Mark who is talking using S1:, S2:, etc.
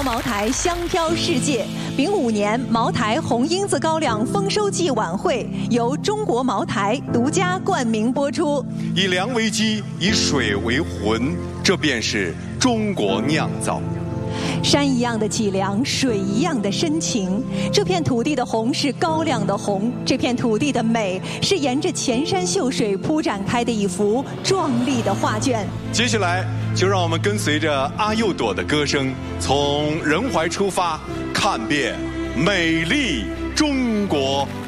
S1: 茅台香飘世界。丙午年，茅台红缨子高粱丰收季晚会由中国茅台独家冠名播出。
S2: 以粮为基，以水为魂，这便是中国酿造。
S1: 山一样的脊梁，水一样的深情。这片土地的红是高粱的红，这片土地的美是沿着前山秀水铺展开的一幅壮丽的画卷。
S2: 接下来，就让我们跟随着阿佑朵的歌声，从仁怀出发，看遍美丽中国。